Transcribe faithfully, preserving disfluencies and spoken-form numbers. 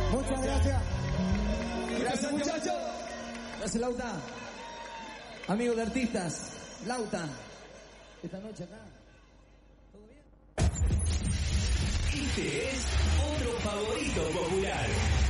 Muchas gracias. Gracias, muchachos. Gracias, Lauta. Amigo de artistas, Lauta. Esta noche acá. ¿Todo bien? Este es otro favorito popular.